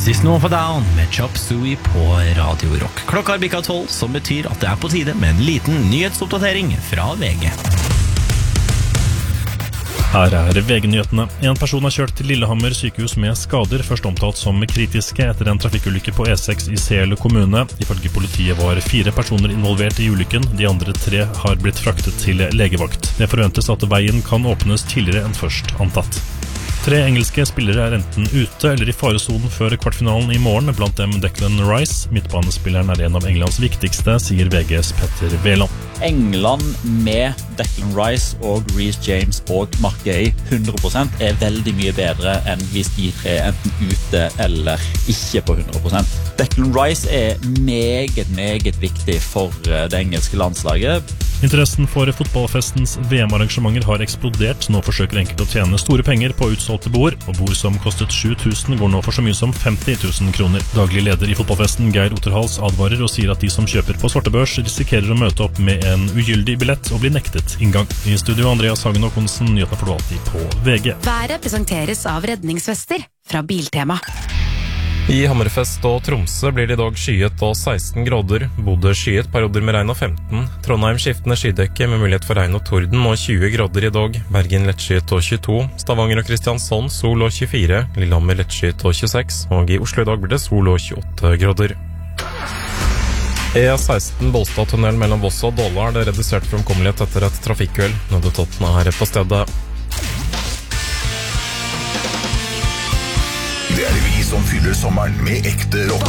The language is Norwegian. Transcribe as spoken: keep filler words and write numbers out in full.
System of a Down med Chop Suey på Radio Rock. Klokka har bikket tolv, som betyr at det er på tide med en liten nyhetsoppdatering fra V G. Her er V G-nyhetene. En person har kjørt til Lillehammer sykehus med skader, først omtalt som kritiske etter en trafikkulykke på E seks i Sel kommune. Ifølge politiet var fire personer involvert i ulykken, de andre tre har blitt fraktet til legevakt. Det forventes at veien kan åpnes tidligere enn først antatt. Tre engelske spillere er enten ute eller i faresonen før kvartfinalen i morgen, blant dem Declan Rice. Midtbanespilleren er en av Englands viktigste, sier V G's Petter Veland. England med Declan Rice og Reece James og Mark Gay hundre prosent er veldig mye bedre enn hvis de tre er enten ute eller ikke på hundre prosent. Declan Rice er meget, meget viktig for det engelske landslaget. Interessen for fotballfestens V M-arrangementer har eksplodert. Nå forsøker enkelte å tjene store penger på utsolgte bord, og bord som kostet sju tusen går nå for så mye som femti tusen kroner. Daglig leder i fotballfesten, Geir Otterhals, advarer og sier at de som kjøper på svartebørs risikerer å møte opp med en ugyldig billett og bli nektet inngang. I studio Andreas Hagen og Konsen, nyhetene får du alltid på V G. Været presenteres av redningsvester fra Biltema. I Hammerfest og Tromsø blir det i dag skyet og seksten grader. Bodø skyet, perioder med regn og femten. Trondheim skiftende skydekke med mulighet for regn og torden og tjue grader i dag. Bergen lettskyet og tjueto. Stavanger og Kristiansand sol og tjuefire. Lillehammer lettskyet og tjueseks. Og i Oslo i dag blir det sol og tjueåtte grader. E seksten Bolstadtunnelen mellom Voss og Dåla er det redusert fremkommelighet etter et trafikkuhell. Nødetaten er på stedet. Det er vi som fyller sommeren med ekte rock.